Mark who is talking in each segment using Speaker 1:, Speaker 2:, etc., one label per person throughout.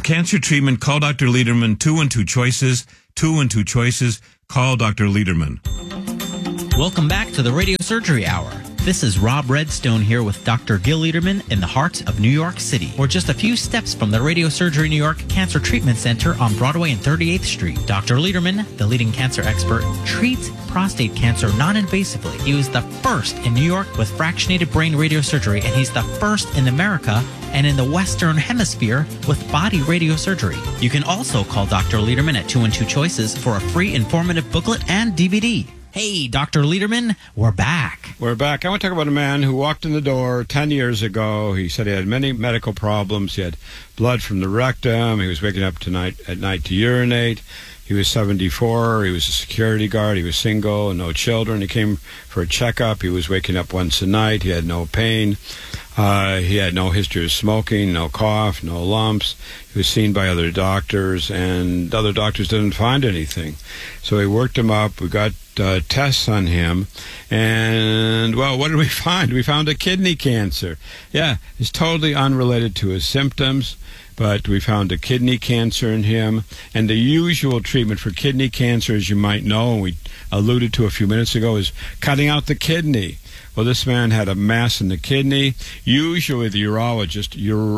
Speaker 1: cancer treatment, call Dr. Lederman. 2 and 2 choices. 2 and 2 choices. Call Dr. Lederman.
Speaker 2: Welcome back to the Radio Surgery Hour. This is Rob Redstone here with Dr. Gil Lederman in the heart of New York City. We're just a few steps from the Radio Surgery New York Cancer Treatment Center on Broadway and 38th Street. Dr. Lederman, the leading cancer expert, treats prostate cancer non-invasively. He was the first in New York with fractionated brain radiosurgery, and he's the first in America and in the Western Hemisphere with body radiosurgery. You can also call Dr. Lederman at 2 and 2 Choices for a free informative booklet and DVD. Hey, Dr. Lederman, we're back.
Speaker 3: We're back. I want to talk about a man who walked in the door 10 years ago. He said he had many medical problems. He had blood from the rectum. He was waking up at night to urinate. He was 74. He was a security guard. He was single and no children. He came for a checkup. He was waking up once a night. He had no pain. He had no history of smoking, no cough, no lumps. He was seen by other doctors, and other doctors didn't find anything. So we worked him up. We got tests on him, and, well, what did we find? We found a kidney cancer. Yeah, it's totally unrelated to his symptoms, but we found a kidney cancer in him. And the usual treatment for kidney cancer, as you might know, and we alluded to a few minutes ago, is cutting out the kidney. Well, this man had a mass in the kidney. Usually the urologist,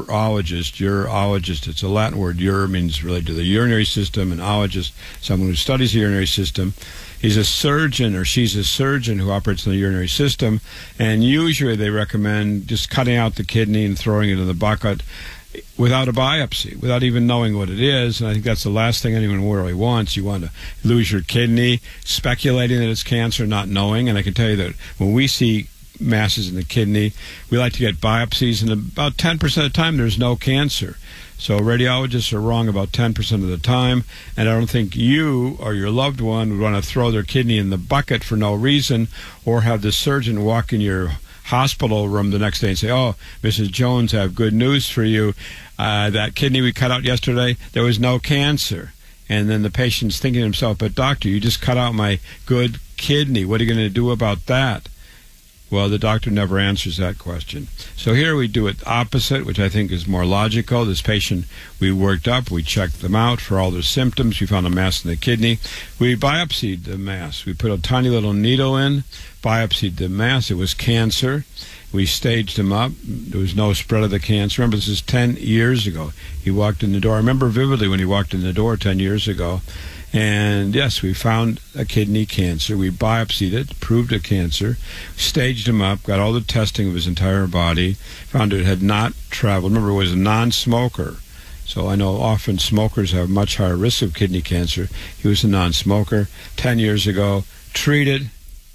Speaker 3: it's a Latin word. Ur means related to the urinary system, and ologist, someone who studies the urinary system. He's a surgeon, or she's a surgeon who operates in the urinary system, and usually they recommend just cutting out the kidney and throwing it in the bucket without a biopsy, without even knowing what it is. And I think that's the last thing anyone really wants. You want to lose your kidney speculating that it's cancer, not knowing. And I can tell you that when we see masses in the kidney, we like to get biopsies, and about 10% of the time there's no cancer. So radiologists are wrong about 10% of the time, and I don't think you or your loved one would want to throw their kidney in the bucket for no reason, or have the surgeon walk in your hospital room the next day and say, "Oh, Mrs. Jones, I have good news for you. That kidney we cut out yesterday, there was no cancer." And then the patient's thinking to himself, "But doctor, you just cut out my good kidney. What are you going to do about that?" Well, the doctor never answers that question. So here we do it opposite, which I think is more logical. This patient we worked up, we checked them out for all their symptoms. We found a mass in the kidney. We biopsied the mass. We put a tiny little needle in, biopsied the mass. It was cancer. We staged him up. There was no spread of the cancer. Remember, this is 10 years ago. He walked in the door. I remember vividly when he walked in the door 10 years ago. And yes, we found a kidney cancer. We biopsied it, proved a cancer, staged him up, got all the testing of his entire body, found it had not traveled. Remember, it was a non-smoker. So I know often smokers have much higher risk of kidney cancer. He was a non-smoker 10 years ago, treated,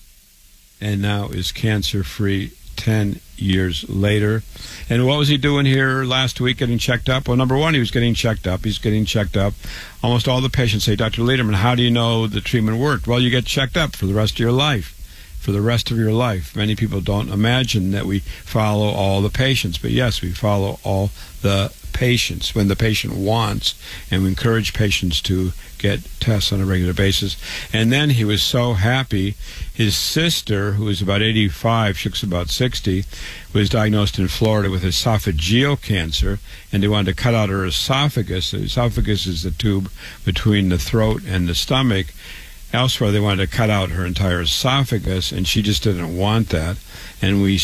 Speaker 3: and now is cancer-free 10 years later. And what was he doing here last week, getting checked up? Well, number one, he was getting checked up. He's getting checked up. Almost all the patients say, "Dr. Lederman, how do you know the treatment worked?" Well, you get checked up for the rest of your life. For the rest of your life. Many people don't imagine that we follow all the patients, but yes, we follow all the patients when the patient wants, and we encourage patients to get tests on a regular basis. And then he was so happy. His sister, who was about 85, she was about 60, was diagnosed in Florida with esophageal cancer, and they wanted to cut out her esophagus. The esophagus is the tube between the throat and the stomach. Elsewhere, they wanted to cut out her entire esophagus, and she just didn't want that. And we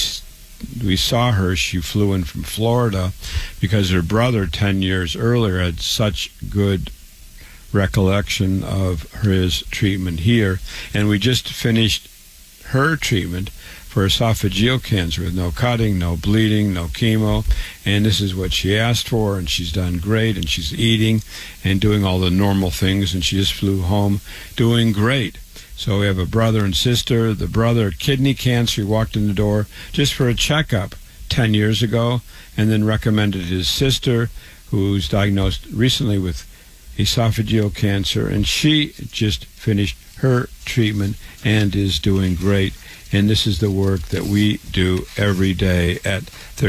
Speaker 3: saw her. She flew in from Florida because her brother 10 years earlier had such good recollection of his treatment here. And we just finished her treatment for esophageal cancer with no cutting, no bleeding, no chemo. And this is what she asked for, and she's done great, and she's eating and doing all the normal things, and she just flew home doing great. So we have a brother and sister. The brother, kidney cancer, he walked in the door just for a checkup 10 years ago, and then recommended his sister, who's diagnosed recently with esophageal cancer, and she just finished her treatment and is doing great. And this is the work that we do every day at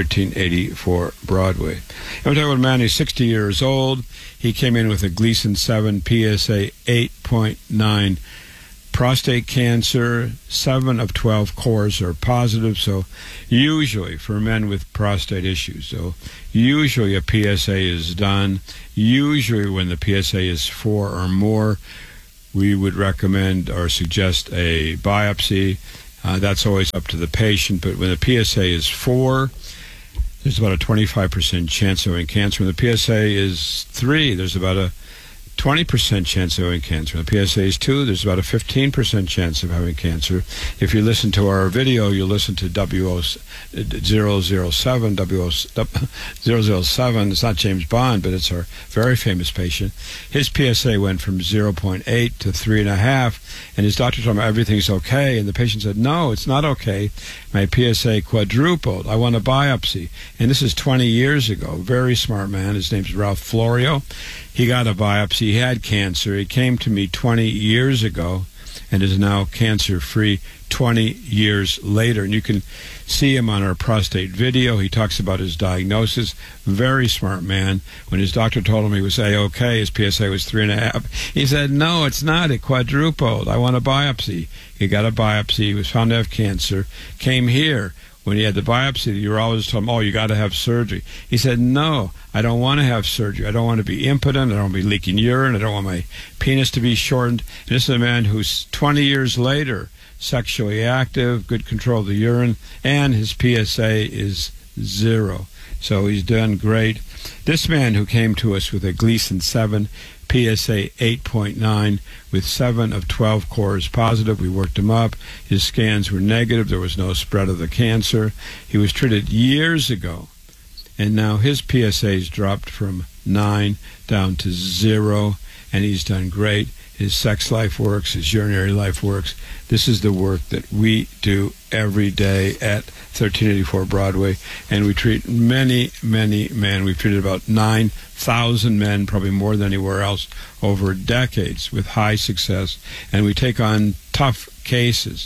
Speaker 3: 1384 Broadway. And we're talking about a man who's 60 years old. He came in with a Gleason 7 PSA 8.9 prostate cancer, 7 of 12 cores are positive. So usually for men with prostate issues, so usually a PSA is done. Usually when the PSA is 4 or more, we would recommend or suggest a biopsy. That's always up to the patient. But when the PSA is 4, there's about a 25% chance of having cancer. When the PSA is 3, there's about a 20% chance of having cancer. When the PSA is 2, there's about a 15% chance of having cancer. If you listen to our video, you'll listen to 007. It's not James Bond, but it's our very famous patient. His PSA went from 0.8 to 3.5, and his doctor told him everything's okay, and the patient said, no, it's not okay. My PSA quadrupled. I want a biopsy. And this is 20 years ago. Very smart man. His name's Ralph Florio. He got a biopsy. He had cancer. He came to me 20 years ago and is now cancer-free 20 years later. And you can see him on our prostate video. He talks about his diagnosis. Very smart man. When his doctor told him he was A-OK, his PSA was 3.5. He said, no, it's not. It quadrupled. I want a biopsy. He got a biopsy. He was found to have cancer. Came here. When he had the biopsy, the urologist told him, oh, you got to have surgery. He said, no, I don't want to have surgery. I don't want to be impotent. I don't want to be leaking urine. I don't want my penis to be shortened. And this is a man who's 20 years later, sexually active, good control of the urine, and his PSA is 0. So he's done great. This man who came to us with a Gleason 7, PSA 8.9 with 7 of 12 cores positive. We worked him up. His scans were negative. There was no spread of the cancer. He was treated years ago, and now his PSA's dropped from 9 down to 0, and he's done great. His sex life works. His urinary life works. This is the work that we do every day at 1384 Broadway, and we treat many, many men. We've treated about 9,000 men, probably more than anywhere else, over decades with high success, and we take on tough cases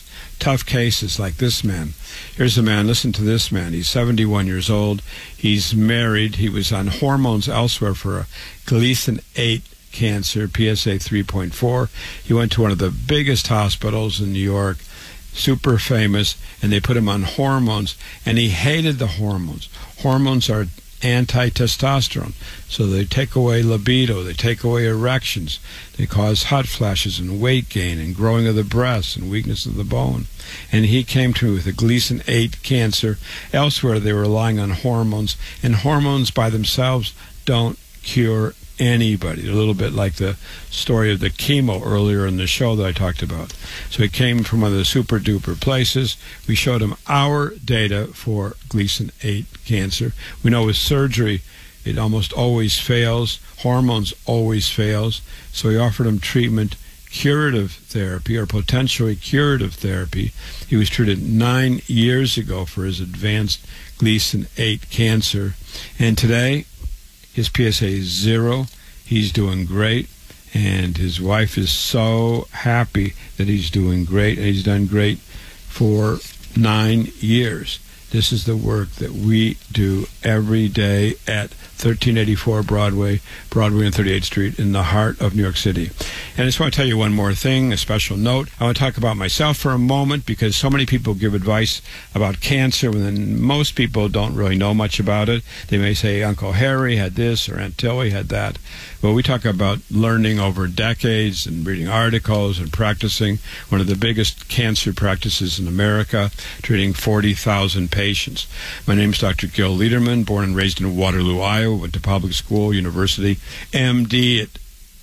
Speaker 3: like this man. Here's a man, listen to this man. He's 71 years old. He's married. He was on hormones elsewhere for a Gleason 8 cancer, PSA 3.4. He went to one of the biggest hospitals in New York, super famous, and they put him on hormones, and he hated the hormones. Hormones are anti-testosterone, so they take away libido, they take away erections, they cause hot flashes and weight gain and growing of the breasts and weakness of the bone. And he came to me with a Gleason 8 cancer. Elsewhere they were relying on hormones, and hormones by themselves don't cure anybody. A little bit like the story of the chemo earlier in the show that I talked about. So he came from one of the super duper places. We showed him our data for Gleason 8 cancer. We know with surgery it almost always fails. Hormones always fails. So we offered him treatment, curative therapy or potentially curative therapy. He was treated 9 years ago for his advanced Gleason 8 cancer, and today his PSA is 0. He's doing great, and his wife is so happy that he's doing great, and he's done great for 9 years. This is the work that we do every day at 1384 Broadway and 38th Street in the heart of New York City. And I just want to tell you one more thing, a special note. I want to talk about myself for a moment, because so many people give advice about cancer when most people don't really know much about it. They may say Uncle Harry had this or Aunt Tilly had that. Well, we talk about learning over decades and reading articles and practicing. One of the biggest cancer practices in America, treating 40,000 patients. My name is Dr. Gil Lederman, born and raised in Waterloo, Iowa, went to public school, university, MD at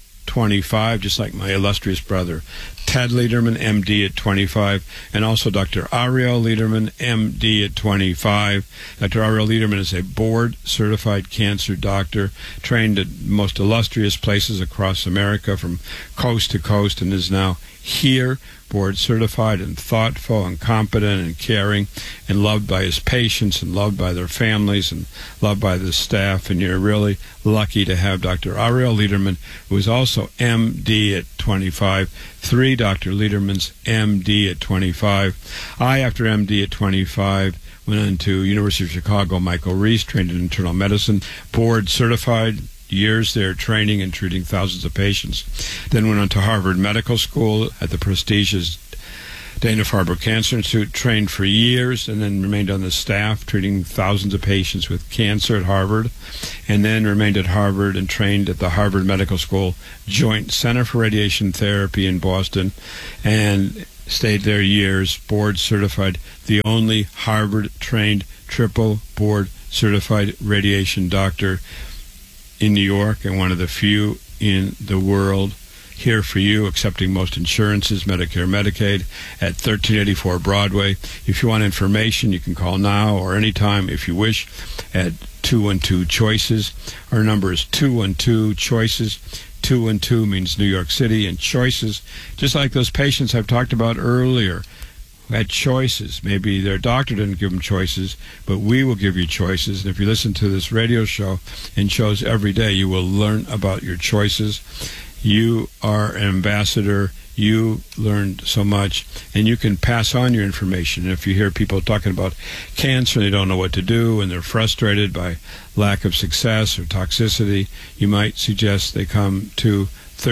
Speaker 3: 25, just like my illustrious brother Ted Lederman, MD at 25, and also Dr. Ariel Lederman, MD at 25. Dr. Ariel Lederman is a board-certified cancer doctor, trained at most illustrious places across America from coast to coast, and is now here, board certified and thoughtful and competent and caring and loved by his patients and loved by their families and loved by the staff. And you're really lucky to have Dr. Ariel Lederman, who is also MD at 25, 3 Dr. Ledermans, MD at 25. I, after MD at 25, went on to University of Chicago, Michael Reese, trained in internal medicine, board certified, years there training and treating thousands of patients. Then went on to Harvard Medical School at the prestigious Dana-Farber Cancer Institute, trained for years, and then remained on the staff treating thousands of patients with cancer at Harvard, and then remained at Harvard and trained at the Harvard Medical School Joint Center for Radiation Therapy in Boston, and stayed there years, board certified, the only Harvard-trained triple board certified radiation doctor in New York, and one of the few in the world. Here for you, accepting most insurances, Medicare, Medicaid, at 1384 Broadway. If you want information, you can call now or anytime if you wish at 212-CHOICES. Our number is 212-CHOICES. 212 means New York City, and choices, just like those patients I've talked about earlier, who had choices. Maybe their doctor didn't give them choices, but we will give you choices. And if you listen to this radio show and shows every day, you will learn about your choices. You are an ambassador. You learned so much, and you can pass on your information. If you hear people talking about cancer, they don't know what to do, and they're frustrated by lack of success or toxicity, you might suggest they come to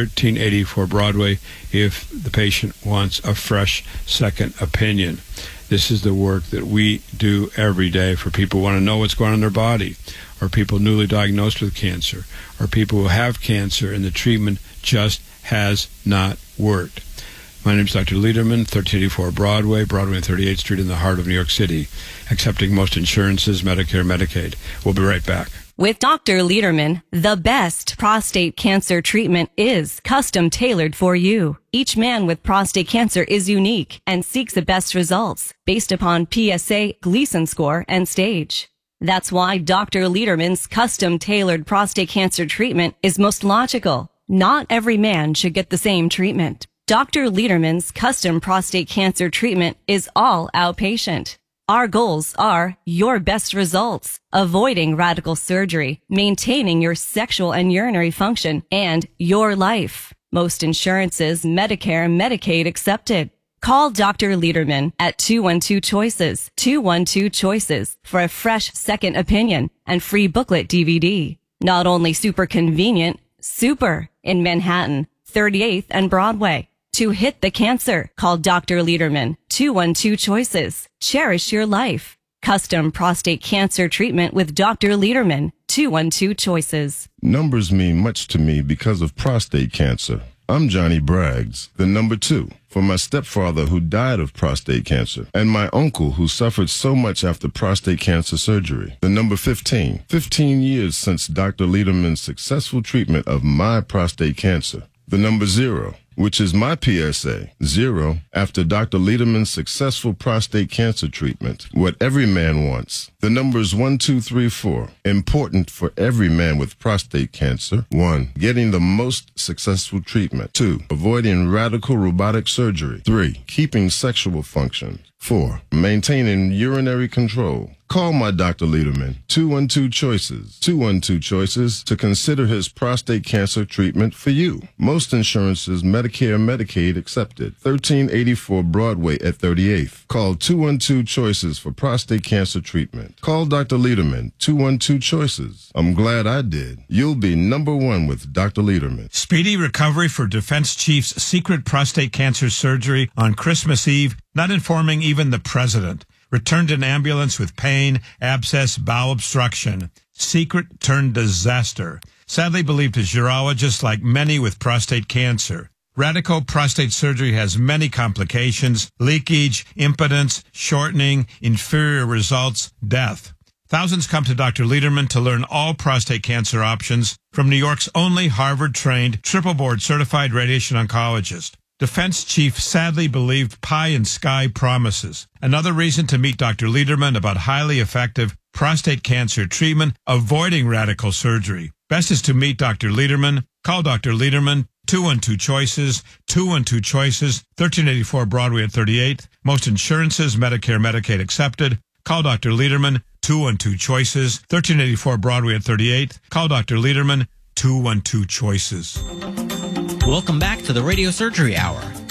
Speaker 3: 1384 Broadway if the patient wants a fresh second opinion. This is the work that we do every day for people who want to know what's going on in their body, or people newly diagnosed with cancer, or people who have cancer and the treatment just has not worked. My name is Dr. Lederman, 1384 Broadway, Broadway and 38th Street in the heart of New York City, accepting most insurances, Medicare, Medicaid. We'll be right back.
Speaker 4: With Dr. Lederman, the best prostate cancer treatment is custom tailored for you. Each man with prostate cancer is unique and seeks the best results based upon PSA, Gleason score, and stage. That's why Dr. Lederman's custom tailored prostate cancer treatment is most logical. Not every man should get the same treatment. Dr. Lederman's custom prostate cancer treatment is all outpatient. Our goals are your best results, avoiding radical surgery, maintaining your sexual and urinary function, and your life. Most insurances, Medicare, Medicaid accepted. Call Dr. Lederman at 212-CHOICES, 212-CHOICES for a fresh second opinion and free booklet DVD. Not only super convenient, super in Manhattan, 38th and Broadway. To hit the cancer, call Dr. Lederman, 212-CHOICES. Cherish your life. Custom prostate cancer treatment with Dr. Lederman, 212-CHOICES.
Speaker 5: Numbers mean much to me because of prostate cancer. I'm Johnny Braggs, the number 2, for my stepfather who died of prostate cancer, and my uncle who suffered so much after prostate cancer surgery. The number 15, 15 years since Dr. Lederman's successful treatment of my prostate cancer. The number 0, which is my PSA, 0, after Dr. Lederman's successful prostate cancer treatment. What every man wants. The numbers 1, 2, 3, 4. Important for every man with prostate cancer. 1, getting the most successful treatment. 2, avoiding radical robotic surgery. 3, keeping sexual function. 4, maintaining urinary control. Call my Dr. Lederman, 212-CHOICES, 212-CHOICES, to consider his prostate cancer treatment for you. Most insurances, Medicare, Medicaid accepted. 1384 Broadway at 38th. Call 212-CHOICES for prostate cancer treatment. Call Dr. Lederman, 212-CHOICES. I'm glad I did. You'll be number 1 with Dr. Lederman.
Speaker 1: Speedy recovery for Defense Chief's secret prostate cancer surgery on Christmas Eve, not informing even the president. Returned in ambulance with pain, abscess, bowel obstruction. Secret turned disaster. Sadly believed his urologist, like many with prostate cancer. Radical prostate surgery has many complications: leakage, impotence, shortening, inferior results, death. Thousands come to Dr. Lederman to learn all prostate cancer options from New York's only Harvard-trained, triple-board certified radiation oncologist. Defense chief sadly believed pie in sky promises. Another reason to meet Dr. Lederman about highly effective prostate cancer treatment, avoiding radical surgery. Best is to meet Dr. Lederman. Call Dr. Lederman, 212-CHOICES, 212-CHOICES, 1384 Broadway at 38th. Most insurances, Medicare, Medicaid accepted. Call Dr. Lederman, 212-CHOICES, 1384 Broadway at 38th. Call Dr. Lederman, 212-CHOICES.
Speaker 2: Welcome back to the Radio Surgery Hour.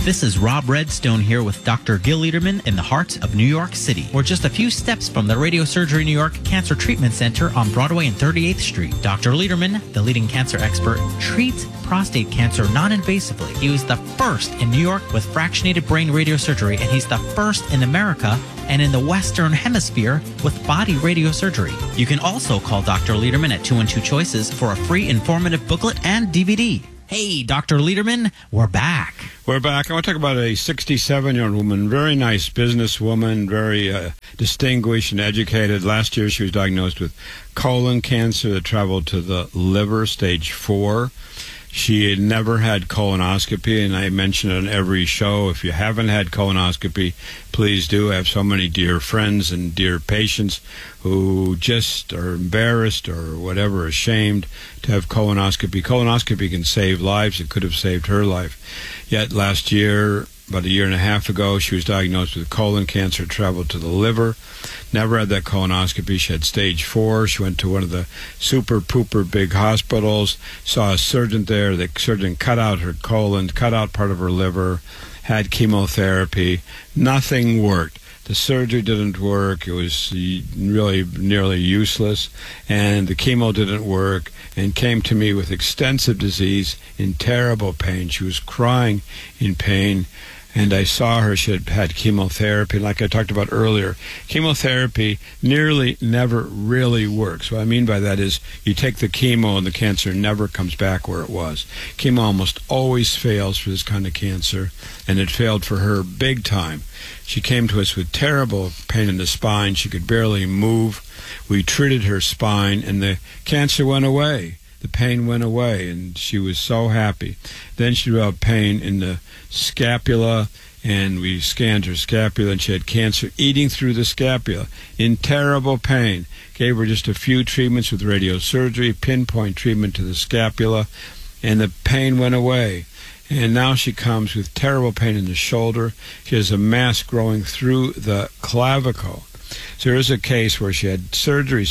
Speaker 2: This is Rob Redstone here with Dr. Gil Liederman in the heart of New York City. We're just a few steps from the Radiosurgery New York Cancer Treatment Center on Broadway and 38th Street. Dr. Liederman, the leading cancer expert, treats prostate cancer non-invasively. He was the first in New York with fractionated brain radiosurgery, and he's the first in America and in the Western Hemisphere with body radiosurgery. You can also call Dr. Liederman at 212 Choices for a free informative booklet and DVD. Hey, Dr. Liederman, we're back.
Speaker 3: We're back. I want to talk about a 67-year-old woman, very nice businesswoman, very distinguished and educated. Last year she was diagnosed with colon cancer that traveled to the liver, stage 4. She had never had colonoscopy, and I mention it on every show. If you haven't had colonoscopy, please do. I have so many dear friends and dear patients who just are embarrassed or whatever, ashamed to have colonoscopy. Colonoscopy can save lives. It could have saved her life. Yet last year, about a year and a half ago, she was diagnosed with colon cancer, traveled to the liver, never had that colonoscopy. She had stage 4. She went to one of the super-pooper big hospitals, saw a surgeon there. The surgeon cut out her colon, cut out part of her liver, had chemotherapy. Nothing worked. The surgery didn't work. It was really nearly useless, and the chemo didn't work, and came to me with extensive disease, in terrible pain. She was crying in pain. And I saw her, she had had chemotherapy. Like I talked about earlier, chemotherapy nearly never really works. What I mean by that is you take the chemo and the cancer never comes back where it was. Chemo almost always fails for this kind of cancer, and it failed for her big time. She came to us with terrible pain in the spine. She could barely move. We treated her spine, and the cancer went away. The pain went away, and she was so happy. Then she developed pain in the scapula, and we scanned her scapula, and she had cancer eating through the scapula in terrible pain. Gave her just a few treatments with radiosurgery, pinpoint treatment to the scapula, and the pain went away. And now she comes with terrible pain in the shoulder. She has a mass growing through the clavicle. So here's a case where she had surgery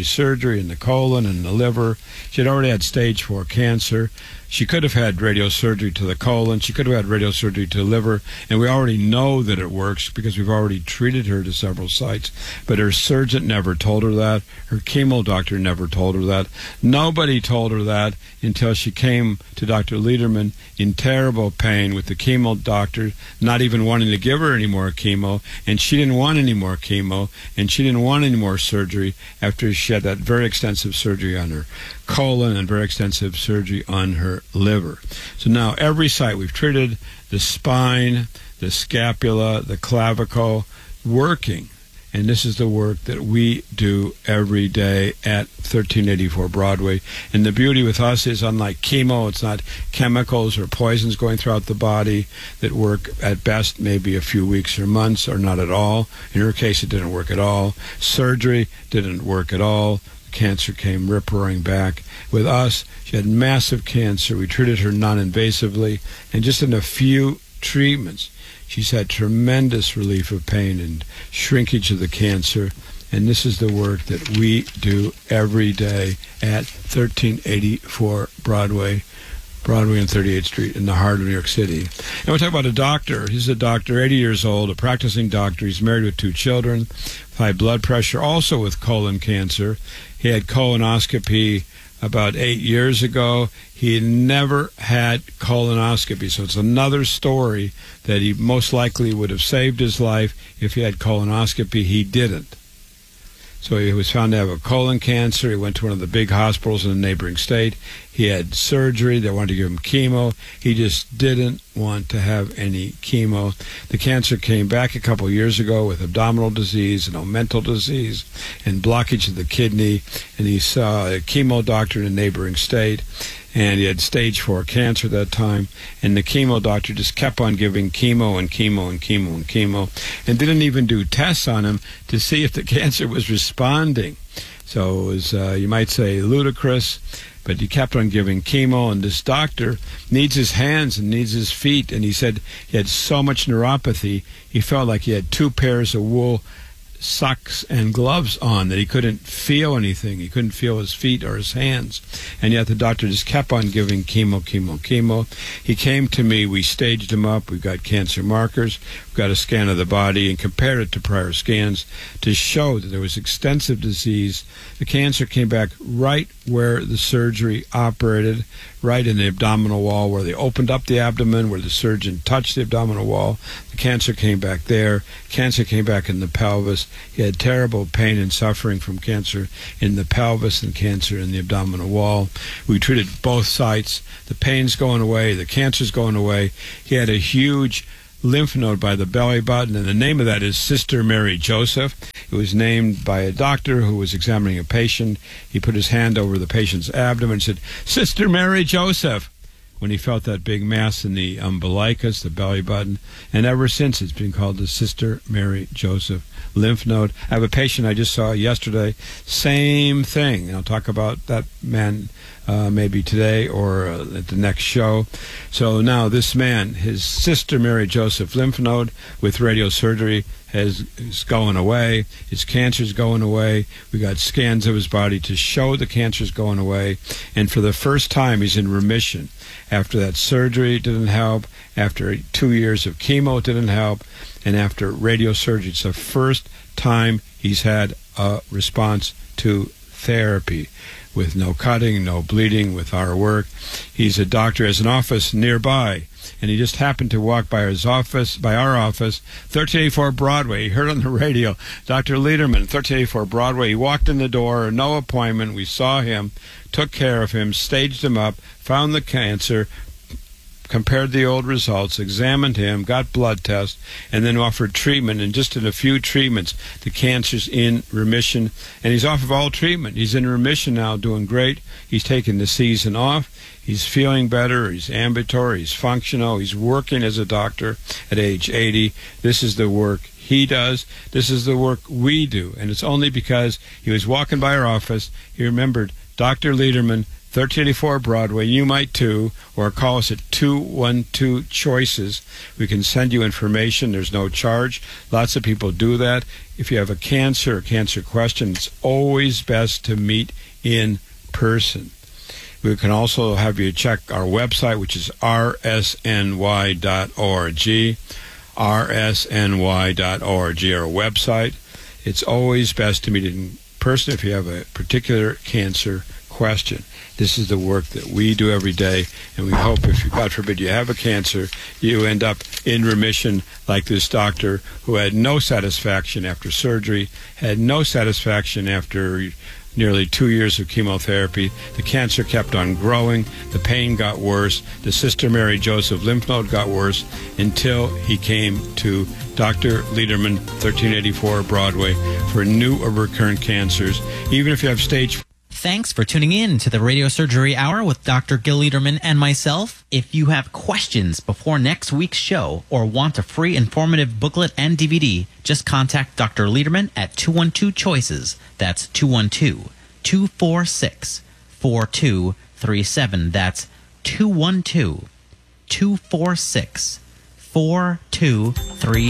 Speaker 3: in the colon and the liver. She had already had stage 4 cancer. She could have had radiosurgery to the colon. She could have had radiosurgery to the liver. And we already know that it works because we've already treated her to several sites. But her surgeon never told her that. Her chemo doctor never told her that. Nobody told her that until she came to Dr. Liederman in terrible pain with the chemo doctor not even wanting to give her any more chemo. And she didn't want any more chemo. And she didn't want any more surgery after she had that very extensive surgery on her colon and very extensive surgery on her liver. So now every site we've treated, the spine, the scapula, the clavicle, working. And this is the work that we do every day at 1384 Broadway. And the beauty with us is, unlike chemo, it's not chemicals or poisons going throughout the body that work at best maybe a few weeks or months or not at all. In her case, it didn't work at all. Surgery didn't work at all. Cancer came rip-roaring back. With us, she had massive cancer. We treated her non-invasively, and just in a few treatments, she's had tremendous relief of pain and shrinkage of the cancer. And this is the work that we do every day at 1384 Broadway and 38th Street in the heart of New York City. And we'll talk about a doctor. He's a doctor, 80 years old, a practicing doctor. He's married with 2 children, high blood pressure, also with colon cancer. He had colonoscopy about 8 years ago. He never had colonoscopy, so it's another story that he most likely would have saved his life if he had colonoscopy. He didn't. So he was found to have a colon cancer. He went to one of the big hospitals in the neighboring state. He had surgery. They wanted to give him chemo. He just didn't want to have any chemo. The cancer came back a couple of years ago with abdominal disease and mental disease and blockage of the kidney. And he saw a chemo doctor in a neighboring state. And he had stage 4 cancer at that time. And the chemo doctor just kept on giving chemo and chemo and chemo and chemo, and didn't even do tests on him to see if the cancer was responding. So it was, you might say, ludicrous. But he kept on giving chemo, and this doctor needs his hands and needs his feet. And he said he had so much neuropathy, he felt like he had 2 pairs of wool socks and gloves on, that he couldn't feel anything. He couldn't feel his feet or his hands. And yet the doctor just kept on giving chemo. He came to me. We staged him up. We've got cancer markers. We've got a scan of the body and compared it to prior scans to show that there was extensive disease. The cancer came back right where the surgery operated, right in the abdominal wall where they opened up the abdomen, where the surgeon touched the abdominal wall. The cancer came back there. Cancer came back in the pelvis. He had terrible pain and suffering from cancer in the pelvis and cancer in the abdominal wall. We treated both sites. The pain's going away. The cancer's going away. He had a huge lymph node by the belly button, and the name of that is Sister Mary Joseph. It was named by a doctor who was examining a patient. He put his hand over the patient's abdomen and said, "Sister Mary Joseph," when he felt that big mass in the umbilicus, the belly button. And ever since, it's been called the Sister Mary Joseph lymph node. I have a patient I just saw yesterday, same thing. And I'll talk about that man maybe today or at the next show. So now this man, his Sister Mary Joseph lymph node with radiosurgery is going away. His cancer's going away. We got scans of his body to show the cancer's going away. And for the first time, he's in remission. After that surgery, it didn't help. After 2 years of chemo, it didn't help. And after radiosurgery, it's the first time he's had a response to therapy, with no cutting, no bleeding, with our work. He's a doctor, has an office nearby, and he just happened to walk by our office, 1384 Broadway. He heard on the radio, Dr. Lederman, 1384 Broadway. He walked in the door, no appointment. We saw him, took care of him, staged him up, found the cancer, compared the old results, examined him, got blood tests, and then offered treatment. And just in a few treatments, the cancer's in remission. And he's off of all treatment. He's in remission now, doing great. He's taken the season off. He's feeling better. He's ambulatory. He's functional. He's working as a doctor at age 80. This is the work he does. This is the work we do. And it's only because he was walking by our office. He remembered Dr. Lederman, 1384 Broadway. You might too, or call us at 212-CHOICES. We can send you information. There's no charge. Lots of people do that. If you have a cancer or cancer question, it's always best to meet in person. We can also have you check our website, which is rsny.org, rsny.org, our website. It's always best to meet in person if you have a particular cancer question. This is the work that we do every day, and we hope if, God forbid, you have a cancer, you end up in remission like this doctor who had no satisfaction after surgery, had no satisfaction after nearly 2 years of chemotherapy. The cancer kept on growing. The pain got worse. The Sister Mary Joseph lymph node got worse until he came to Dr. Lederman, 1384 Broadway, for new or recurrent cancers. Even if you have stage...
Speaker 2: Thanks for tuning in to the Radio Surgery Hour with Dr. Gil Lederman and myself. If you have questions before next week's show or want a free informative booklet and DVD, just contact Dr. Lederman at 212-CHOICES. That's 212-246-4237. That's 212-246-4237.